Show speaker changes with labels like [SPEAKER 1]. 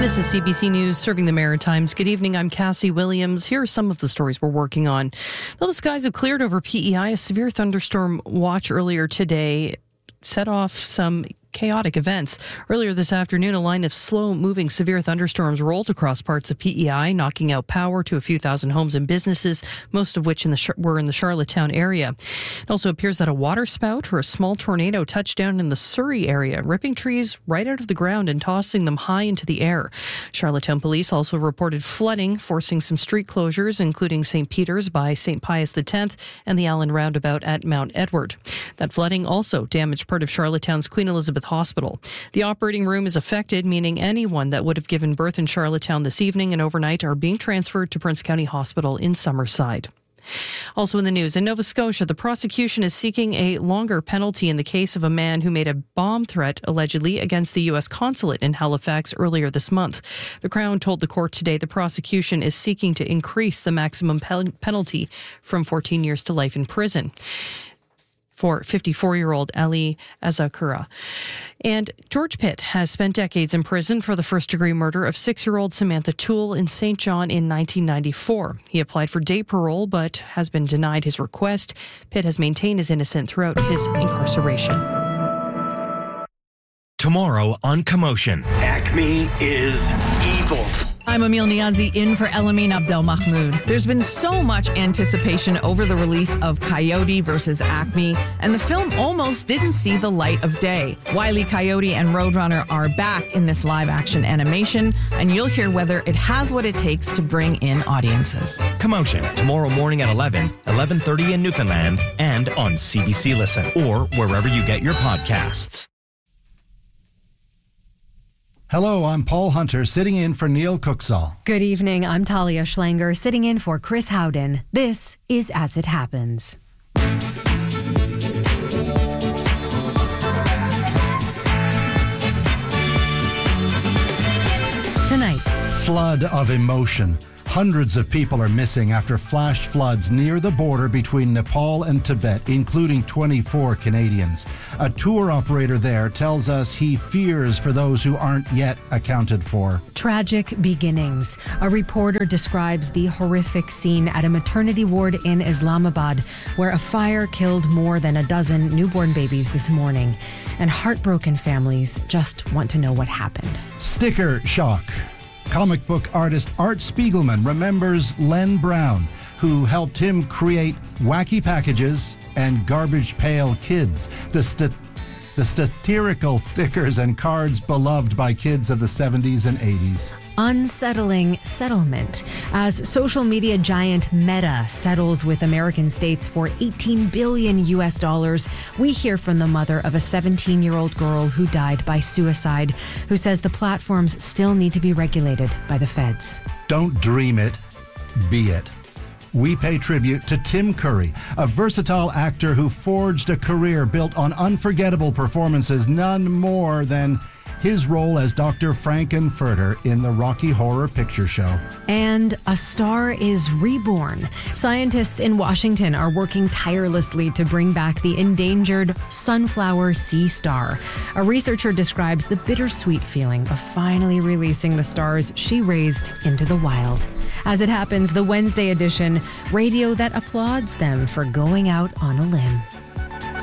[SPEAKER 1] This is CBC News, serving the Maritimes. Good evening, I'm Cassie Williams. Here are some of the stories we're working on. Though the skies have cleared over PEI, a severe thunderstorm watch earlier today set off some chaotic events. Earlier this afternoon, a line of slow-moving severe thunderstorms rolled across parts of PEI, knocking out power to a few thousand homes and businesses, most of which were in the Charlottetown area. It also appears that a waterspout or a small tornado touched down in the Surrey area, ripping trees right out of the ground and tossing them high into the air. Charlottetown police also reported flooding, forcing some street closures, including St. Peter's by St. Pius X and the Allen Roundabout at Mount Edward. That flooding also damaged part of Charlottetown's Queen Elizabeth Hospital. The operating room is affected, meaning anyone that would have given birth in Charlottetown this evening and overnight are being transferred to Prince County Hospital in Summerside. Also in the news, in Nova Scotia, the prosecution is seeking a longer penalty in the case of a man who made a bomb threat, allegedly, against the U.S. consulate in Halifax earlier this month. The Crown told the court today the prosecution is seeking to increase the maximum penalty from 14 years to life in prison for 54-year-old Ali Azakura. And George Pitt has spent decades in prison for the first-degree murder of 6-year-old Samantha Toole in St. John in 1994. He applied for day parole but has been denied his request. Pitt has maintained his innocence throughout his incarceration.
[SPEAKER 2] Tomorrow on Commotion.
[SPEAKER 3] Acme is evil.
[SPEAKER 4] I'm Emil Niazi in for Elamin Abdelmahmoud. There's been so much anticipation over the release of Coyote versus Acme, and the film almost didn't see the light of day. Wile E. Coyote and Roadrunner are back in this live-action animation, and you'll hear whether it has what it takes to bring in audiences.
[SPEAKER 2] Commotion, tomorrow morning at 11:30 in Newfoundland, and on CBC Listen, or wherever you get your podcasts.
[SPEAKER 5] Hello, I'm Paul Hunter, sitting in for Neil Cooksall.
[SPEAKER 6] Good evening, I'm Talia Schlanger, sitting in for Chris Howden. This is As It Happens. Tonight,
[SPEAKER 5] flood of emotion. Hundreds of people are missing after flash floods near the border between Nepal and Tibet, including 24 Canadians. A tour operator there tells us he fears for those who aren't yet accounted for.
[SPEAKER 6] Tragic beginnings. A reporter describes the horrific scene at a maternity ward in Islamabad, where a fire killed more than a dozen newborn babies this morning. And heartbroken families just want to know what happened.
[SPEAKER 5] Sticker shock. Comic book artist Art Spiegelman remembers Len Brown, who helped him create Wacky Packages and Garbage Pail Kids, the satirical stickers and cards beloved by kids of the 70s and 80s.
[SPEAKER 6] Unsettling settlement. As social media giant Meta settles with American states for $18 billion US, we hear from the mother of a 17-year-old girl who died by suicide, who says the platforms still need to be regulated by the feds.
[SPEAKER 5] Don't dream it, be it. We pay tribute to Tim Curry, a versatile actor who forged a career built on unforgettable performances, none more than his role as Dr. Frankenfurter in the Rocky Horror Picture Show.
[SPEAKER 6] And a star is reborn. Scientists in Washington are working tirelessly to bring back the endangered sunflower sea star. A researcher describes the bittersweet feeling of finally releasing the stars she raised into the wild. As It Happens, the Wednesday edition, radio that applauds them for going out on a limb.